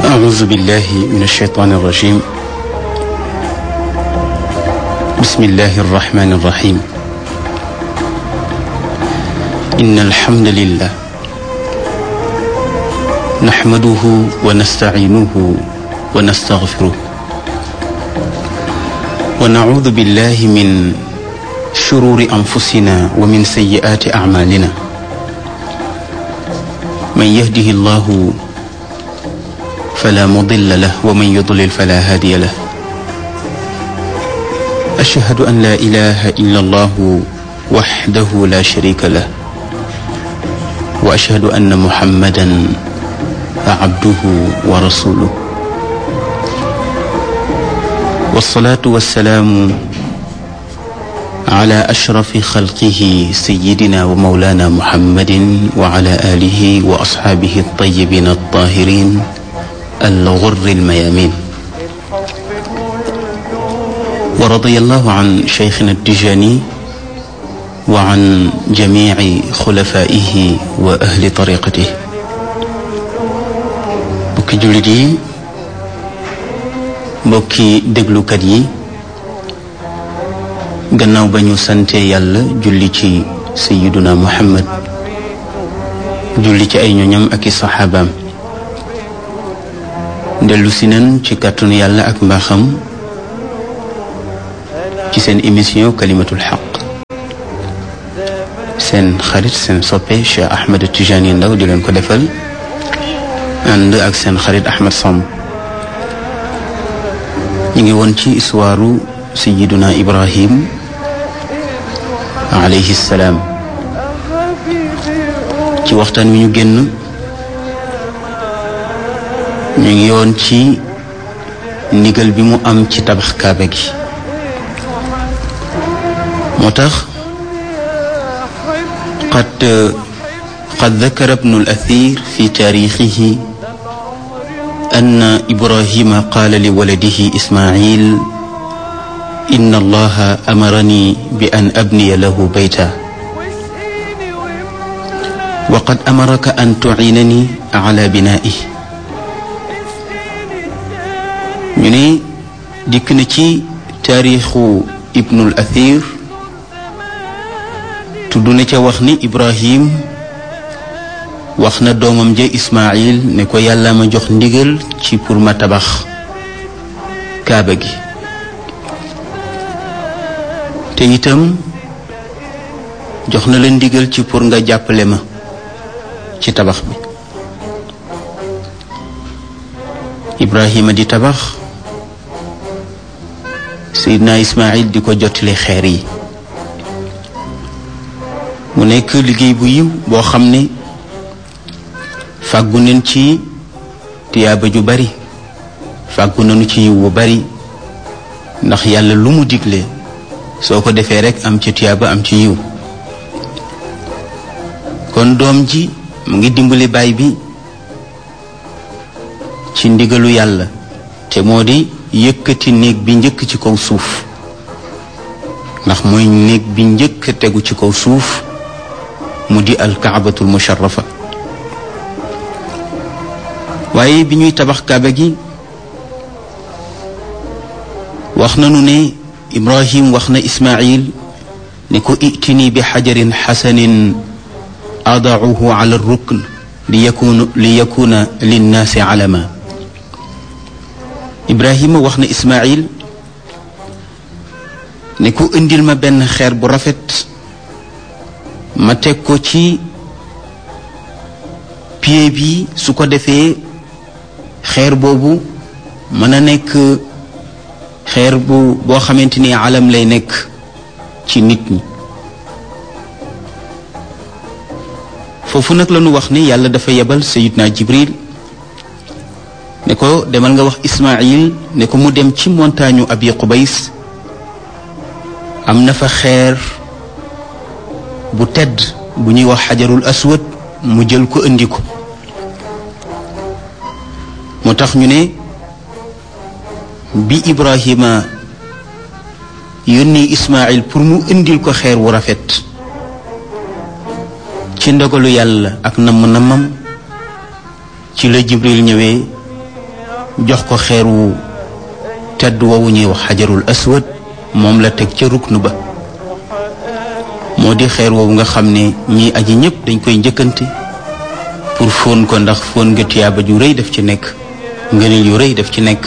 أعوذ بالله من الشيطان الرجيم. بسم الله الرحمن الرحيم. إن الحمد لله نحمده ونستعينه ونستغفره ونعوذ بالله من شرور أنفسنا ومن سيئات أعمالنا. من يهده الله فلا مضل له ومن يضلل فلا هادي له. أشهد أن لا إله إلا الله وحده لا شريك له وأشهد أن محمدا عبده ورسوله. والصلاة والسلام على أشرف خلقه سيدنا ومولانا محمد وعلى آله وأصحابه الطيبين الطاهرين الغر الميامين. ورضي الله عن شيخنا التجاني وعن جميع خلفائه وأهل طريقته. mbokki jullit yi, mbokki déglukat yi, gannaaw ba ñu sante yàlla julli ci sayyiduna Muhammad, julli ci ay ñoñam ak i saxaabaam, dellu si nan ci kàttanu yàlla ak mbaaxam ci seen émission kalimatul xaq. seen xarit seen soppe Cheikh Ahmed Tijani Ndaw di leen ko defal ànd ak seen xarit Ahmed Samb. ñu ngi woon ci histoire sayyiduna Ibrahim alayhi salaam. ci waxtaan wi ñu génn ñu ngi yoon ci ndigal bi mu am ci tabax kaaba gi. moo tax qad dakara ibnu al-Athir fi taarixihi anna Ibrahima qaala li waladihi Ismail inna allaha amarani bi an abniya lahu bayta wa qad amaraka an tu'inani ala binaa'ihi. ñu ne dikk na ci taarixu Ibnul Athir, tudd na ca wax ni Ibrahim wax na doomam ja Ismail ne ko yàlla ma jox ndigal ci pour ma tabax kaaba gi, te itam jox na la ndigal ci pour nga jàppale ma ci tabax bi. Ibrahima di tabax, Seydina Ismail di ko jottali xeer yi. mu nekk liggéey bu yiw boo xam ne fàggu nañ ci tiyaaba ju bari, fàggu nañu ci yiw bu bari, ndax yàlla lu mu digle soo ko defee rekk am ci tiyaaba am ci yiw. kon doom ji mu ngi dimbali baay bi ci ndigalu yàlla, te moo di yëkkati néeg bi njëkk ci kaw suuf, ndax mooy néeg bi njëkk tegu ci kaw suuf, mu di alkaabatul musharrafa. waaye bi ñuy tabax kaaba gi wax nanu ne Ibrahim wax na Ismail ne ko itini bi xajarin xasanin adauhu ala rukn li yakuna linnaasi alama. Ibrahima wax na Ismail ne ko indil ma benn xeer bu rafet ma teg ko ci pied bi, su ko defee xeer boobu mën a nekk xeer boo xamante ni alam lay nekk ci nit ñi. foofu nag la ñu wax ni yàlla dafa yebal Sayyidna Jibril ne ko demal nga wax Ismail ne ko mu dem ci montagne Abi Qubays, am na fa xeer bu tedd bu ñuy wax xajarul aswad, mu jël ko indi ko. moo tax ñu ne bi Ibrahima yónni Ismail pour mu indil ko xeer wu rafet, ci ndogalu yàlla ak namm-nammam ci la Jibril ñëwee jox ko xeer wu tedd woowu ñuy wax xajarul aswad moom la teg ca ruknu ba moo di xeer woowu nga xam ne ñii aji ñëpp dañ koy njëkkante pour fóon ko ndax fóon nga tiyaaba ju rëy daf ci nekk ngëneel yu rëy daf ci nekk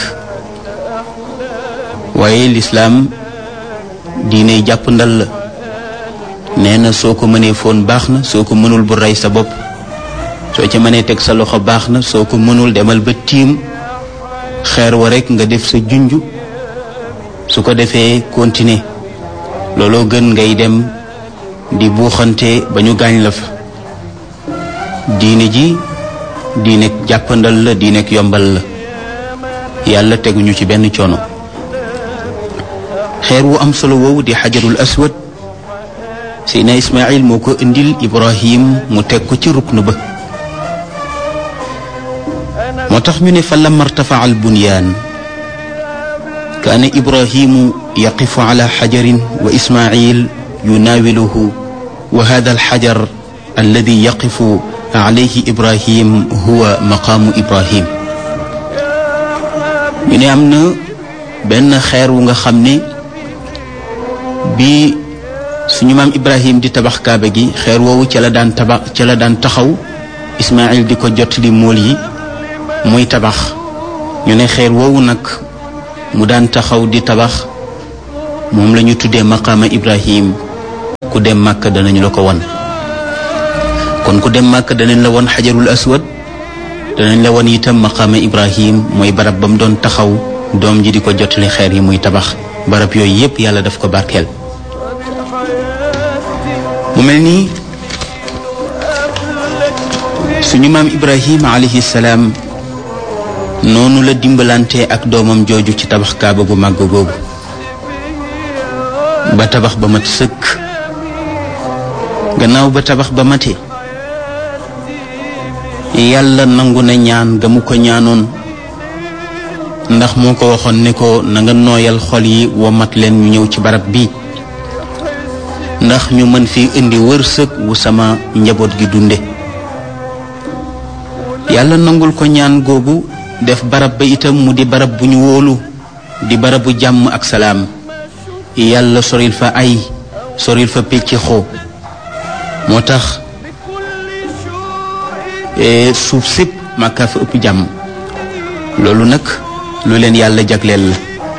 waaye lislaam diine jàpp ndal la nee na soo ko mënee fóon baax na soo ko mënul bu rey sa bopp soo ca mënee teg sa loxo baax na soo ko mënul demal ba tiim xeer wa rekk nga def sa junj su ko defee continuer looloo gën ngay dem di buuxante ba ñu gaañ la fa diine ji diine jàppandal la diine yombal la yàlla teguñu ci benn coono xeer wu am solo woowu di xajarul aswad Seydina Ismaïl moo ko indil Ibrahim mu teg ko ci rukn ba moo tax ñu ne fa lamma irtafa'a al-bunyaan kaana Ibrahimu yaqifu ala xajarin wa Ismaïl yunaawiluhu wa haadha al-xajar alladi yaqifu alayhi Ibrahim huwa maqaamu Ibrahim ñu ne am na benn xeer wu nga xam ne bi suñu maam Ibrahim di tabax kaaba gi xeer woowu ca la daan taxaw Ismaïl di ko jot li mool yi muy tabax ñu ne xeer woowu nag mu daan taxaw di tabax moom la ñu tuddee maqaama Ibrahim ku dem Màkka danañ la ko won kon ku dem Màkka danañ la won xajarul aswad danañ la won itam maqaama Ibrahim mooy barab ba mu doon taxaw doom ji di ko jotali xeer yi muy tabax barab yooyu yépp yàlla daf ko barkeel mu mel nii suñu maam Ibrahim alayhi salaam noonu la dimbalante ak doomam jooju ci tabax kaaba gu màgg googu ba tabax ba mat sëkk gannaaw ba tabax ba mate yàlla nangu na ñaan ga mu ko ñaanoon ndax moo ko waxoon ne ko na nga nooyal xol yi wa mat leen ñu ñëw ci barab bi ndax ñu mën fi indi wërsëg wu sama njaboot gi dunde yàlla nangul ko ñaan googu def barab ba itam mu di barab bu ñu wóolu di barab bu jàmm ak salaam yàlla soril fa ay soril fa pecc xoo moo tax suuf sépp Makka fa ëpp jàmm loolu nag lu leen yàlla jagleel la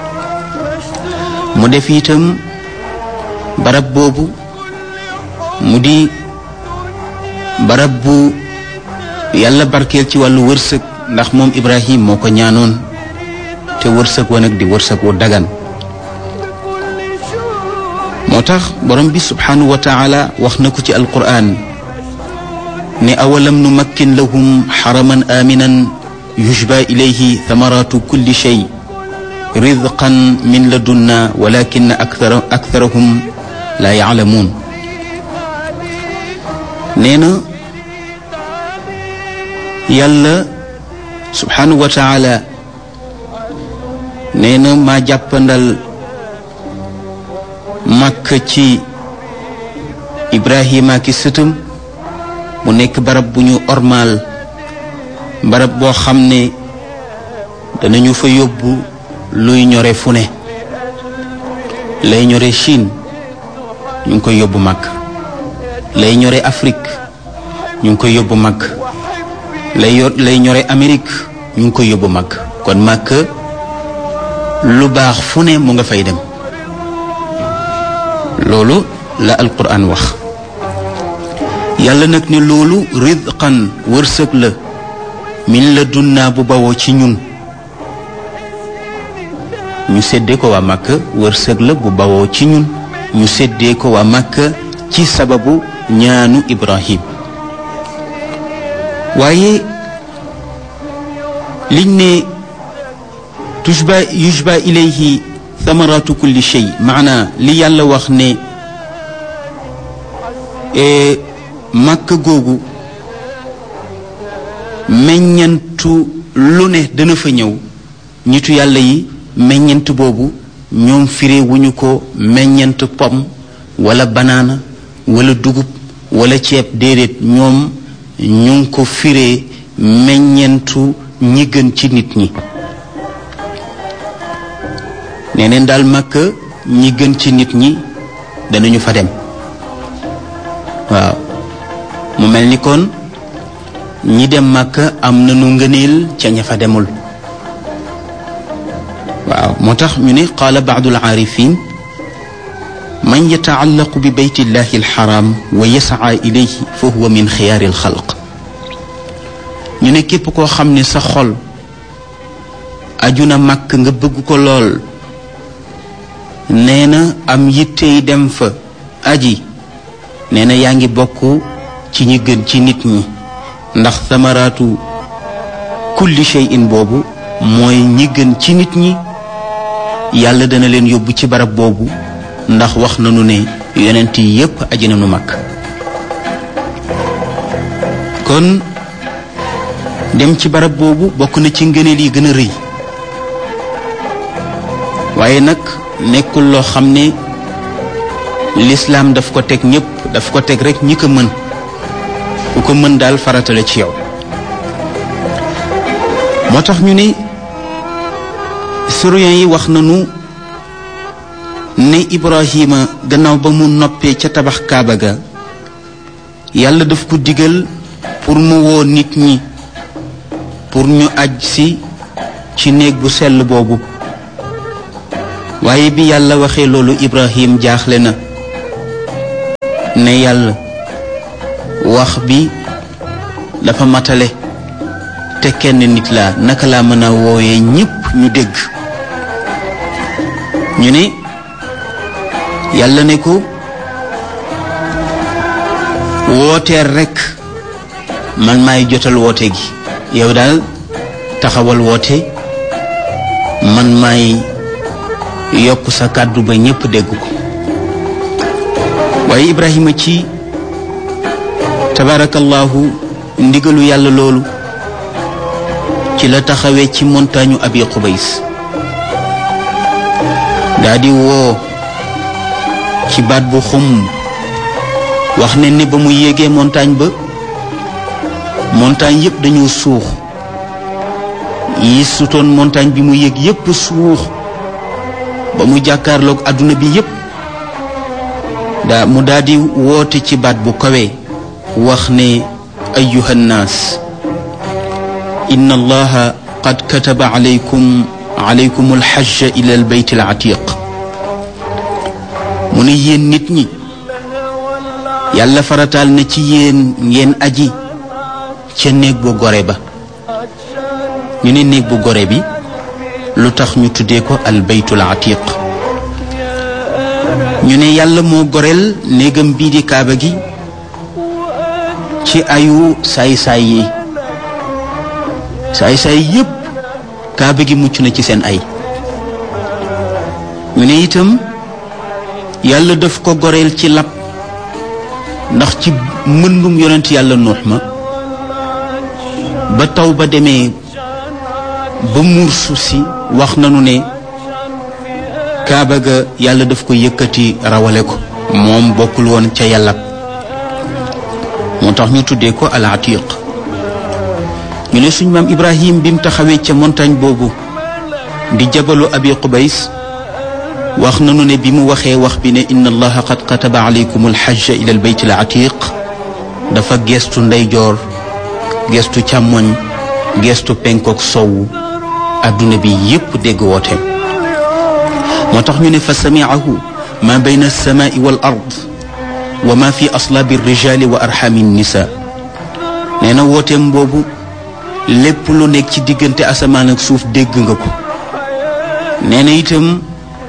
mu def itam barab boobu mu di barab bu yàlla barkeel ci wàllu wërsëg ndax moom Ibrahim moo ko ñaanoon te wërsëg wa nag di wërsëg wu dagan moo tax borom bi subhanahu wa taala wax na ko ci alquran ne awalam numakkin lahum xaraman aminan yujba ilayhi thamaratu kulli shay rizqan min ladunna walakin aktharahum la yaalamuun nee na yàlla subhanahu wa taala nee na maa jàppandal Makka ci Ibrahima ki sëtam mu nekk barab bu ñu ormaal barab boo xam ne danañu fa yóbbu luy ñore fu ne lay ñore Chine ñu ngi koy yóbbu Makka lay ñore Afrique ñu ngi koy yóbbu Makka lay ñore Amérique ñu ngi koy yóbbu Makka kon Makka lu baax fu ne mu nga fay dem loolu la alquran wax yàlla nag ne loolu rizqan wërsëg la min la dunnaa bu bawoo ci ñun ñu séddee ko waa Makka wërsëg la bu bawoo ci ñun ñu séddee ko waa Makka ci sababu ñaanu Ibrahim waaye liñ ne yujba ilayhi thamaratu kulli shay maana li yàlla wax ne Makka googu meññantu lu ne dana fa ñëw nitu yàlla yi meññant boobu ñoom firee wuñu ko meññant pom wala banaana wala dugub wala ceeb déedéet ñoom ñu ngi ko firee meññantu ñi gën ci nit ñi nee neen daal Makka ñi gën ci nit ñi danañu fa dem waaw mu mel ni kon ñi dem Makka am nañu ngëneel ca ña fa demul waaw moo tax ñu ne qaala baadu al-aarifin man yataallaqu bi bayti llahi alxaram wa yasaa ilayhi fa huwa min xiyaari alxalq ñu ne képp koo xam ne sa xol aju na màkk nga bëgg ko lool nee na am yittey dem fa aji nee na yaa ngi bokk ci ñi gën ci nit ñi ndax samaraatu kulli shay'in boobu mooy ñi gën ci nit ñi yàlla dana leen yóbbu ci barab boobu ndax wax nañu ne yonent yi yépp aji nañu mag kon dem ci barab boobu bokk na ci ngëneel yi gën a rëy waaye nag nekkul loo xam ne lislaam daf ko teg ñépp daf ko teg rekk ñi ko mën ku ko mën daal farata la ci yow moo tax ñu ne historien yi wax nañu ne Ibrahima gannaaw ba mu noppee ca tabax Kaaba ga yàlla daf ko digal pour mu woo nit ñi pour ñu aj si ci néeg bu sell boobu waaye bi yàlla waxee loolu Ibrahim jaaxle na ne yàlla wax bi dafa matale te kenn nit laa naka laa mën a wooyee ñépp ñu dégg ñu ne yàlla ne ko wooteel rekk man maay jotal woote gi yow daal taxawal woote man maay yokk sa kàddu ba ñépp dégg ko waaye Ibrahima ci tabarakallahu ndigalu yàlla loolu ci la taxawee ci montagne Abi Qubays daa di woo ci baat bu xum wax ne ni ba mu yéegee montagne ba montagne yépp dañoo suux yi sutoon montagne bi mu yéeg yépp suux ba mu jàkkaarloog adduna bi yépp mu daldi woote ci baat bu kawe wax ne ayyuha nnaas inna allaha qad kataba alaykum alxajja ila albayt alatiq mu ne yéen nit ñi yàlla farataal na ci yéen ngeen aji ca néeg bu gore ba ñu ne néeg bu gore bi lu tax ñu tuddee ko albaytul atiq ñu ne yàlla moo goreel néegam bii di kaaba gi ci ayu saay-saay yi saay-saay yépp kaaba gi mucc na ci seen ay ñu ne itam yàlla daf ko goreel ci lab ndax ci mbëndum yonent yàlla nuux ma ba taw ba demee ba muur suuf si wax nanu ne kaaba ga yàlla daf ko yëkkati rawale ko moom bokkul woon ca yàlla moo tax ñu tuddee ko al atiq ñu ne suñ maam Ibrahim bi mu taxawee ca montagne boobu di jabalu Abi Qubays wax nanu ne bi mu waxee wax bi ne inna allaha qad kataba alaykum alxajja ila albayt al atiq dafa gestu ndeyjoor gestu càmmoñ gestu penkook sowu adduna bi yépp dégg wooteem moo tax ñu ne fa samiahu ma bayna alsamaai wal ard wa ma fi aslaabi alrijali wa arxami nisa nee na wooteem boobu lépp lu nekk ci diggante asamaan ak suuf dégg nga ko nee na itam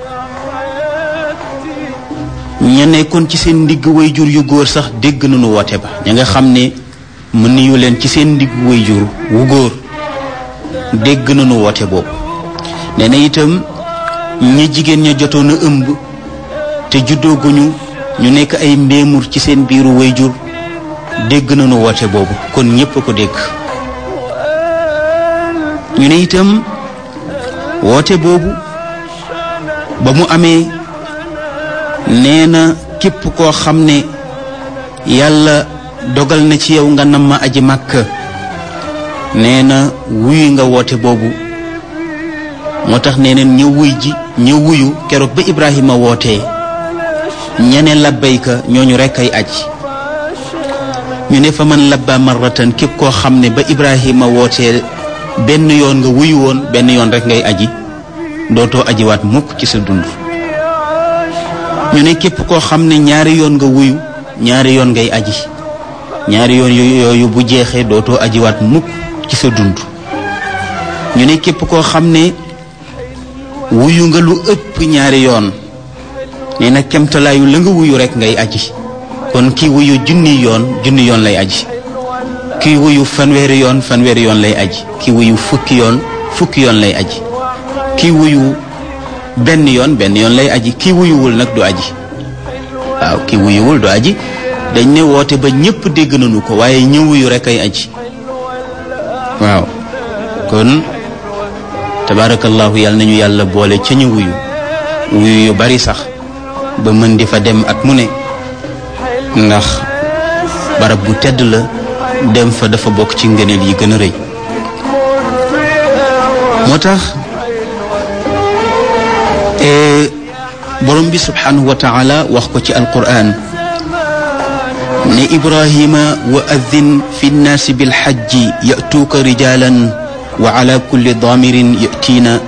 ña nekkoon ci seen ndigg wayjur yu góor sax dégg nañu woote ba ña nga xam ne mën niyu leen ci seen ndigg wayjur wu góor dégg nañu woote boobu nee na itam ñi jigéen ña jotoon a ëmb te juddooguñu ñu nekk ay mbéemur ci seen biiru wayjur dégg nañu woote boobu kon ñépp a ko dégg ñu ne itam woote boobu ba mu amee nee na képp koo xam ne yàlla dogal na ci yow nga nam ma aji màkk nee na wuy nga woote boobu moo tax nee neen ña wuyu keroog ba Ibrahima wootee ñene labbayka ñooñu rekk ay aj ñu ne fa man labba marratan képp koo xam ne ba Ibrahima wootee benn yoon nga wuyu woon benn yoon rekk ngay aji dootoo ajiwaat mukk ci sa dund ñu ne képp koo xam ne ñaari yoon nga wuyu ñaari yoon ngay aji ñaari yoon yooyu bu jeexee dootoo ajiwaat mukk ci sa dund ñu ne képp koo xam ne wuyu nga lu ëpp ñaari yoon nee na kemtalaayu la nga wuyu rekk ngay aji kon kii wuyu junni yoon lay aji kii wuyu fanweeri yoon lay aji kii wuyu fukki yoon lay aji kii wuyu benn yoon lay aji kii wuyuwul nag du aji waaw kii wuyuwul du aji dañ ne woote ba ñépp dégg nañu ko waaye ñë wuyu rekk ay aji waaw kon tabaarakallaahu yàlla nañu yàlla boole ca ñu wuyu yu bari sax ba mën di fa dem at mu ne ndax barab bu tedd la dem fa dafa bokk ci ngëneel yi gën a rëy moo tax borom bi subhanahu wa taala wax ko ci alquran ne Ibrahima wa adhin fi nnaasi bilxajji yatuuka rijalan wa ala kulli daamirin yatiina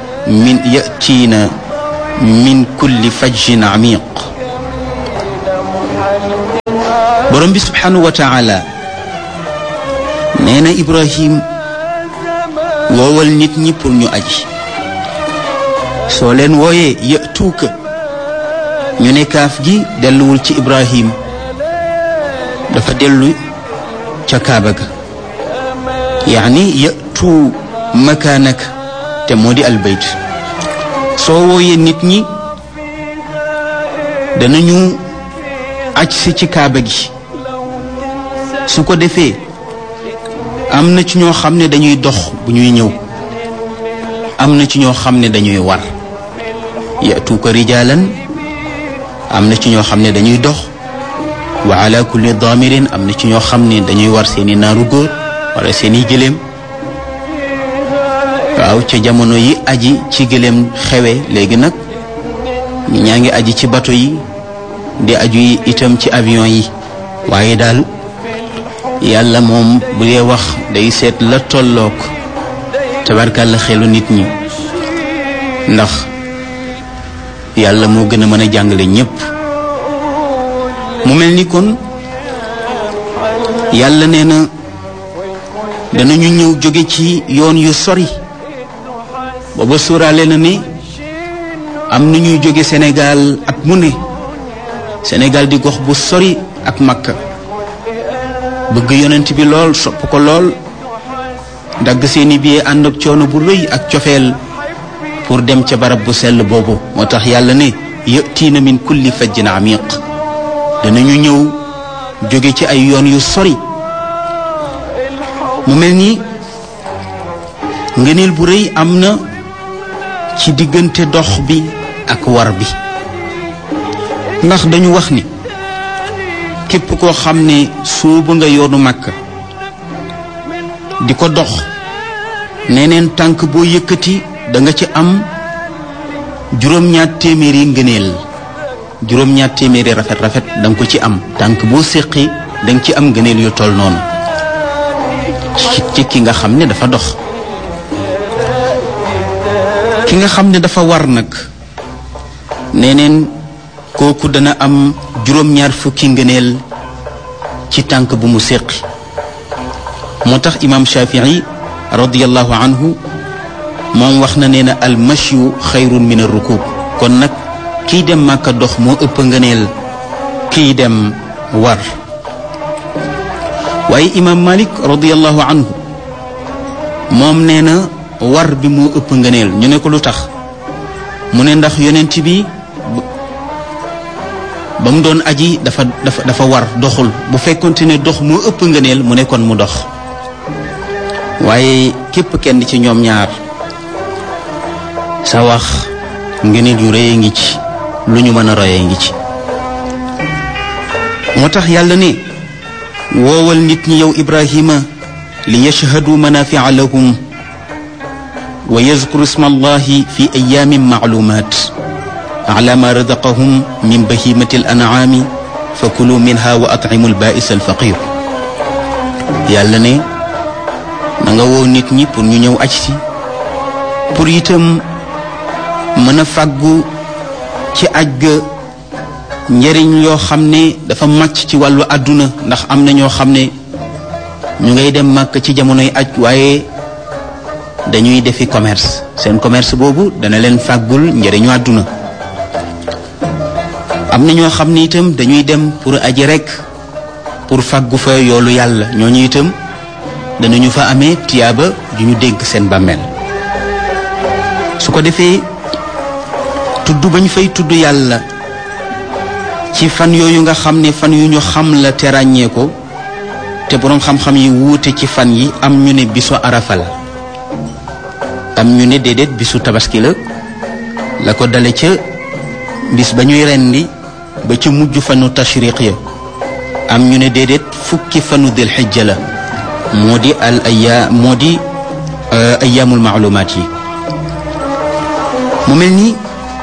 min kulli fajjin amiq borom bi subhanahu wa taala nee na Ibrahim woowal nit ñi pour ñu aji soo leen wooyee yatuuka ñu ne kaaf gi delluwul ci Ibrahim dafa dellu ca Kaaba ga yaani yatu makaanak te moo di albayt soo wooyee nit ñi danañu aj si ci Kaaba gi su ko defee am na ci ñoo xam ne dañuy dox bu ñuy ñëw am na ci ñoo xam ne dañuy war yatuuka rijaalan am na ci ñoo xam ne dañuy dox wa ala kulli daamirin am na ci ñoo xam ne dañuy war seeni naaru góor wala seeni gëléem waaw ca jamono yi aji ci gëléem xewe léegi nag ñi ñaa ngi aji ci bato yi di aju yi itam ci avion yi waaye daal yàlla moom bu dee wax day seet la tollook tabarkàlla xelu nit ñi ndax yàlla moo gën a mën a jàngale ñépp mu mel ni kon yàlla nee na danañu ñëw jóge ci yoon yu sori booba suuraale na ni am na ñuy jóge Sénégal at mu ne Sénégal di gox bu sori ak Makka bëgg yonent bi lool sopp ko lool dagg seeni billet ànd ak coono bu rëy ak cofeel pour dem ca barab bu sell boobu moo tax yàlla ne yatiina min kulli fajjin amiq danañu ñëw jóge ci ay yoon yu sori mu mel ni ngëneel bu rëy am na ci diggante dox bi ak war bi ndax dañu wax ni képp koo xam ne soobu nga yoonu Makka di ko dox neneen tànk boo yëkkati da nga ci am juróom-ñaar téeméeri ngëneel juróom-ñaar téeméeri rafet da nga ko ci am tànk boo séqi da nga ci am ngëneel yu toll noonu ci ki nga xam ne dafa dox ki nga xam ne dafa war nag neneen kooku dana am juróom-ñaar fukki ngëneel ci tànk bu mu séqi moo tax imaam Shafii radiyallahu anhu moom wax na nee na al mashyu xayrun min ar-rukub kon nag kiy dem Màkka dox moo ëpp ngëneel kiy dem war waaye imaam Malik radiyallahu anhu moom nee na war bi moo ëpp ngëneel ñu ne ko lu tax mu ne ndax yonent bi ba mu doon aji dafa war doxul bu fekkonte ne dox moo ëpp ngëneel mu ne kon mu dox waaye képp kenn ci ñoom ñaar sa wax ngëneel yu rëy ngi ci lu ñu mën a royee ngi ci moo tax yàlla ne woowal nit ñi yow Ibrahima li yashhadu manafia lahum wa yazkuru isma allahi fi ayamin maalumat ala ma razaqahum min bahimati al an'ami fa kulu minha wa at'imu al ba'is al faqir. yàlla ne na nga woo nit ñi pour ñu ñëw aj si pour itam mën a fàggu ci aj ga njëriñ yoo xam ne dafa màcc ci wàllu àdduna, ndax am na ñoo xam ne ñu ngay dem màkk ci jamonoy aj waaye dañuy defi commerce. seen commerce boobu dana leen fàggul njëriñu àdduna. am na ñoo xam ne itam dañuy dem pour aji rek pour fàggu fa yoolu yàlla, ñooñu itam danañu fa amee tiyaaba ju ñu dégg seen bàmmeel. su ko defee tudd bañ fay tudd yàlla ci fan yooyu nga xam ne fan yu ñu xam la te ràññee ko, te boroom xam-xam yi wuute ci fan yi, am ñu ne bisu arafa la, am ñu ne déedéet bisu tabaski la ko dale ca bis ba ñuy rendi ba ca mujj fanu tashriq ya. am ñu ne déedéet fukki fanu dil xijja la, moo di ayaamul maalumaat yi. mu mel ni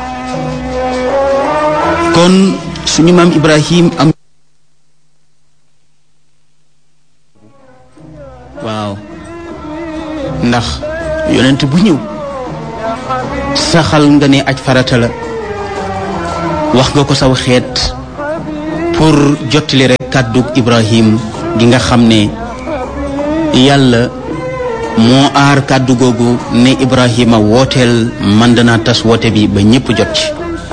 kon suñu maam Ibrahim am waaw, ndax yonent bu ñëw saxal nga ne aj farata la, wax nga ko saw xeet pour jottali rek kàddug Ibrahim gi nga xam ne yàlla moo aar kàddu googu ne Ibrahima wooteel man danaa tas woote bi ba ñépp jot ci.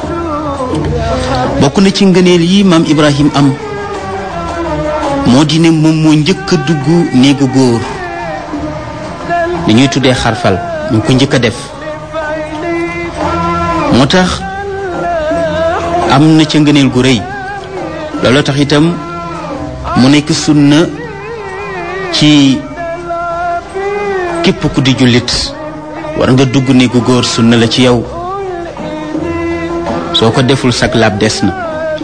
bokk na ci ngëneel yi maam Ibrahim am moo di ne moom moo njëkk a dugg néegu góor, li ñuy tuddee xarfal ñu ko njëkk a def. moo tax am na ca ngëneel gu rëy. looloo tax itam mu nekk sunna ci képp ku di jullit, war nga dugg néegu góor, sunna la ci yow. soo ko deful sak laab des na.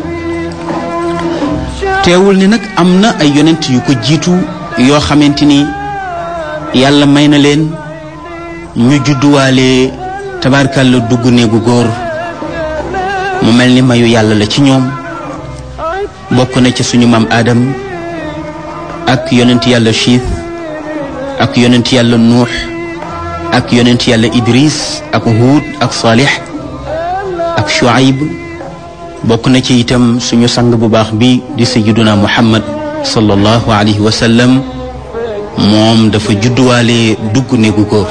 teewul ni nag am na ay yonent yu ko jiitu yoo xamante ni yàlla may na leen ñu judduwaale tabaarkàlla dugg néegu góor, mu mel ni mayu yàlla la ci ñoom. bokk na ci suñu maam Adam ak yonent yàlla Chiith ak yonent yàlla Nuux ak yonent yàlla Idris ak Huud ak Salih ak Shuaib. bokk na ci itam suñu sang bu baax bi di sayyiduna Muhammad sallallahu alayhi wa sallam, moom dafa judduwaale dugg néegu góor.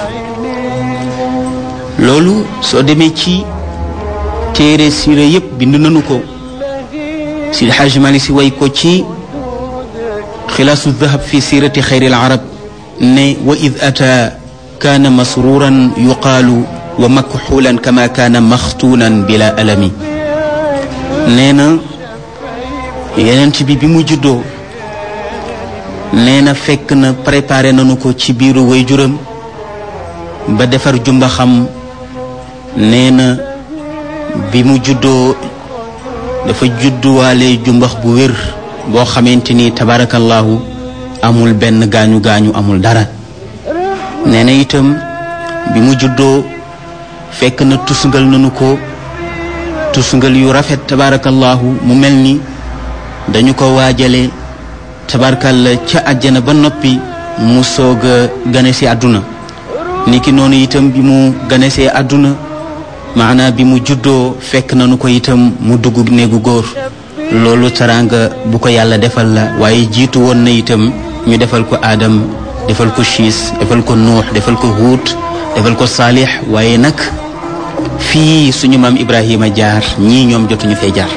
loolu soo demee ci téere siira yépp bind nañu ko. Sidi Xaaj Maalik Si way ko ci xilaasu dahab fi siirati xayril arab ne wa id ata kaana masruuran yuqaalu wa makxuulan kama kaana maxtuunan bila alami. nee na yenent bi mu juddoo, nee na fekk na préparé nañu ko ci biiru waajuram ba defar jumbaxam. nee na bi mu juddoo dafa judduwaale jumbax bu wér boo xamante ni tabarakallahu amul benn gaañu-gaañu, amul dara. nee na itam bi mu juddoo fekk na tusngal nañu ko tusngal yu rafet tabarakallahu, mu mel ni dañu ko waajale tabarakalla ca àjjana ba noppi mu soog a gane si àdduna. niki noonu itam bi mu gane see àdduna, maanaa bi mu juddoo fekk nañu ko itam mu dugg néegu góor. loolu teraanga bu ko yàlla defal la, waaye jiitu woon na itam ñu defal ko Adam, defal ko Chiis, defal ko Nuux, defal ko Huud, defal ko Saalix. waaye nag fii suñu maam Ibrahima jaar, ñii ñoom jotuñu fee jaar.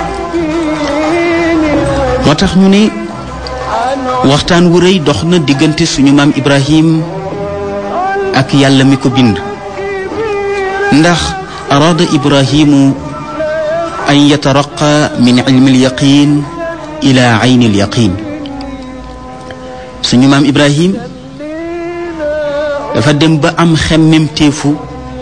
moo tax ñu ne waxtaan wu rëy dox na diggante suñu maam Ibrahim ak yàlla mi ko bind. ndax araada Ibrahimu an yataraqa min ilmi alyaqin ila ayni alyaqin. suñu maam Ibrahim dafa dem ba am xemmemteefu,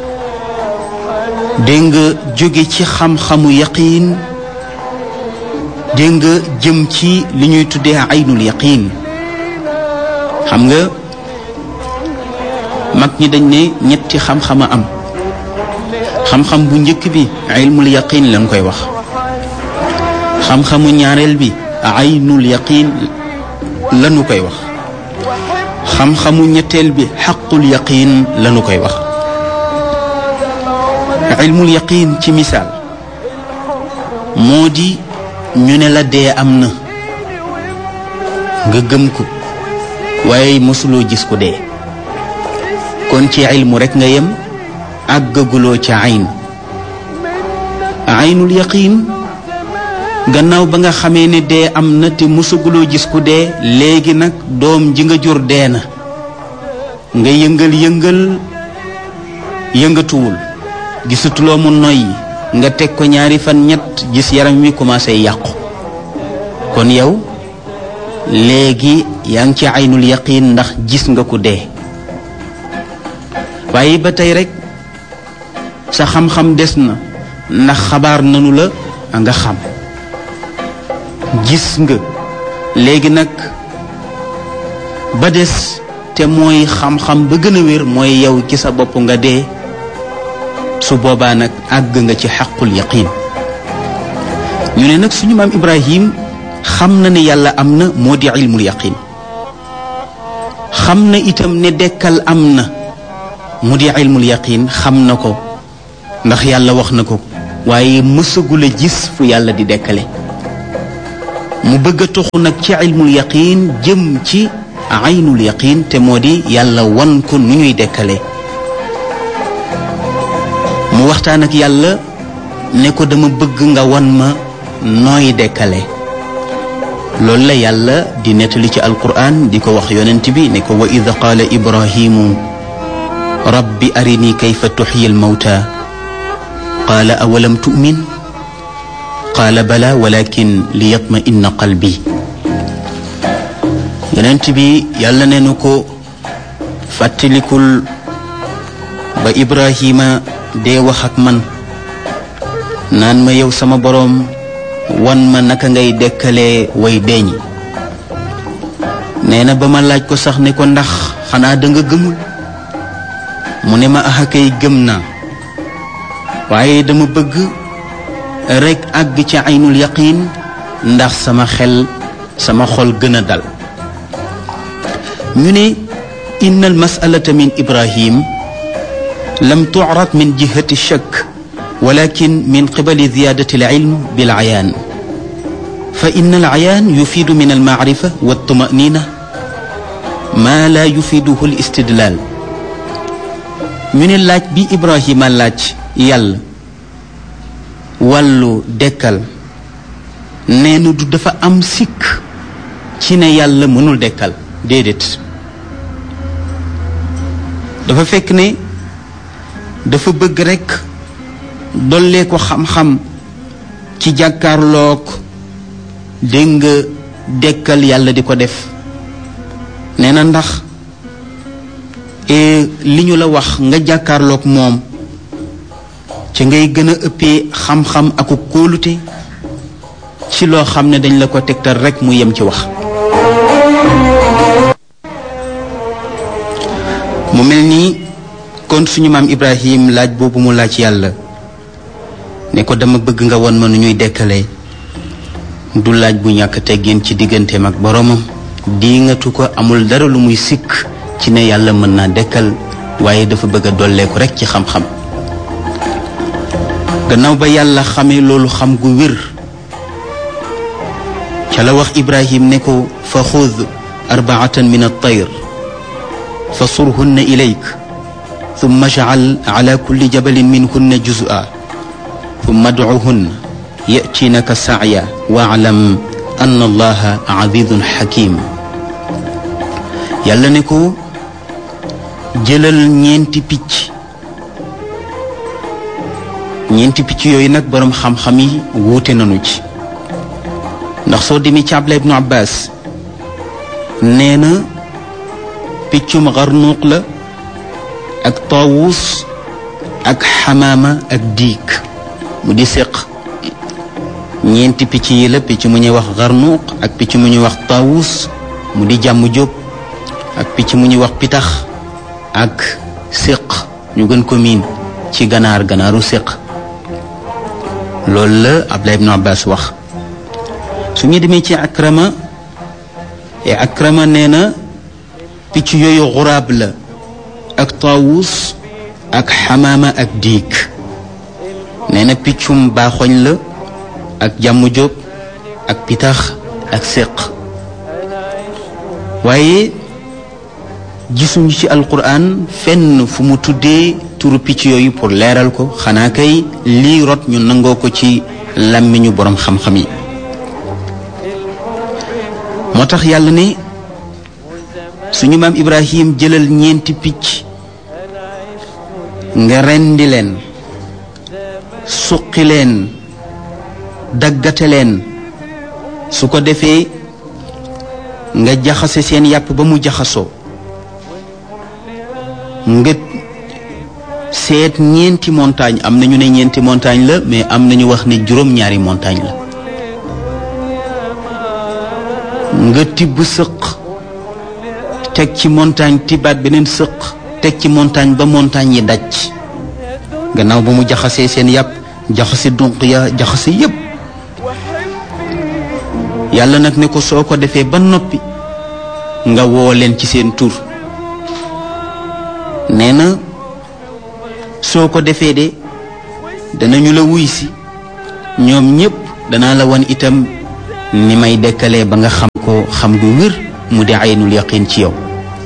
dégg nga, jóge ci xam-xamu yaqiin, dégg nga, jëm ci li ñuy tuddee aynul yaqiin. xam nga mag ñi dañ ne ñetti xam-xama am xam-xam bu njëkk bi ilmul yaqin lañ koy wax xam-xamu ñaareel bi aynul yaqin lañu koy wax xam-xamu ñetteel bi xaqul yaqin lañu koy wax ilmul yaqin ci misaal moo di ñu ne la dee am na nga gëm ko waaye mosuloo gis ko dee kon ci ilmu rekk nga yem àggaguloo ca ayn aynul yaqin gannaaw ba nga xamee ne dee am na te mosaguloo gis ku dee léegi nag doom ji nga jur dee na nga yëngatuwul gisatuloo mu noyyi nga teg ko ñaari fan ñett gis yaram wi commencé yàqu kon yow léegi yaa ngi ci aynul yaqin ndax gis nga ku dee waaye ba tey rek sa xam-xam des na ndax xabaar nanu la nga xam gis nga léegi nag ba des te mooy xam-xam ba gën a wér mooy yow ci sa bopp nga dee su boobaa nag àgg nga ci xaqul yaqin ñu ne nag suñu maam Ibrahim xam na ne yàlla am na moo di ilmul yaqin xam na itam ne dekkal am na mu di ilmul yaqin xam na ko ndax yàlla wax na ko waaye mësagul a gis fu yàlla di dekkale mu bëgg a toxu nag ci ilmul yaqin jëm ci aynul yaqin te moo di yàlla wan ko nu ñuy dekkale mu waxtaan ak yàlla ne ko dama bëgg nga wan ma nooy dekkale loolu la yàlla di nettali ci alquran di ko wax yonent bi ne ko wa id qaala ibrahimu rabbi arini kayfa tuxyi almawta qaala awalam tu'min qaala bala walakin liyatma'inna qalbi yonent bi yàlla ne na ko fàttalikul ba Ibrahima dee wax ak man naan ma yow sama boroom wan ma naka ngay dekkalee way deeñi nee na ba ma laaj ko sax ne ko ndax xanaa da nga gëmul mu ne ma axa kay gëm naa waaye dama bëgg rekk àgg ci aynul yaqin ndax sama xol gën a dal ñu ne inna al mas'alata min Ibrahim lam tu'rad min jihati shakk ولكن من قبل زيادة العلم بالعيان فإن العيان يفيد من المعرفة والطمأنينة ما لا يفيده الاستدلال من اللاج بي إبراهيم اللاج يال والو دكال نينو دو دفا أم سيك تينا يال منول دكال ديدت دفا فكني دفا bëgg rek dollee ko xam-xam ci jàkkaarloog dégg nga dekkal yàlla di ko def nee na ndax li ñu la wax nga jàkkaarloog moom ci ngay gën a ëppee xam-xam ak kóolute ci loo xam ne dañ la ko tegtal rek mu yem ci wax mu mel nii kon suñu maam Ibrahim laaj boobu mu laaj yàlla ne ko dama bëgg nga won ma nu ñuy dekkalee du laaj bu ñàkk teggin ci digganteem ak boromam diingatu ko amul dara lu muy sikk ci ne yàlla mën naa dekkal waaye dafa bëgg a dolleeku rek ci xam-xam gannaaw ba yàlla xamee loolu xam gu wér ca la wax Ibrahim ne ko fa xud arbaatan min at-tayr fa surhunna ilayk thumma ij'al ala kulli jabalin minhunna juz'a ثم ادعوهن يأتينك سعيا واعلم أن الله عزيز حكيم يالا نيكو جلال ñeenti picc yooyu nag borom xam-xam yi wuute nañu ci ndax soo demee ci Abdullah ibnu Abbas nee na piccum xarnuuq la ak taawus ak xamaama ak diik mu di séq ñeenti picc yi la picc mu ñuy wax xarnuuq ak picc mu ñuy wax taawus mu di jàmm jóob ak picc mu ñuy wax pitax ak séq ñu gën ko miin ci ganaaru séq loolu la Abdullah ibn Abbas wax. su ñu demee ci Akrama nee na picc yooyu xuraab la ak taawus ak xamaama ak diig nee na piccum baaxoñ la ak jàmm jóob ak pitax ak séq waaye gisuñu ci alquran fenn fu mu tuddee turu picc yooyu pour leeral ko xanaa kay lii rot ñu nangoo ko ci làmmiñu boroom xam-xam yi moo tax yàlla ne suñu maam Ibrahim jëlal ñeenti picc nga rendi leen suqi leen daggate leen su ko defee nga jaxase seen yàpp ba mu jaxasoo nga seet ñeenti montagne am na ñu ne ñeenti montagne la mais am na ñu wax ne juróom-ñaari montagne la nga tibb sëq teg ci montagne tibbaat beneen sëq teg ci montagne ba montagne yi daj gannaaw ba mu jaxasee seen yàpp jaxase dunq ya jaxase yépp yàlla nag ne ko soo ko defee ba noppi nga woo leen ci seen tur nee na soo ko defee de danañu la wuy si ñoom ñépp danaa la wan itam ni may dekkalee ba nga xam ko xam gu wér mu di aynul yaqin ci yow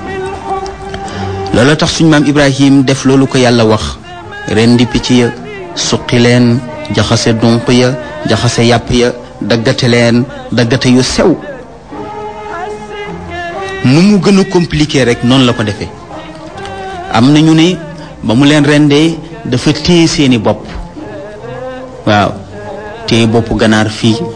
loolu tax suñu maam Ibrahim def loolu ko yàlla wax rendi picc ya suqi leen jaxase dunq ya jaxase yàpp ya daggate leen daggate yu sew nu mu gën a compliqué rek noonu la ko defee am na ñu ne ba mu leen rendee dafa téye seeni bopp waaw téye boppu ganaar fii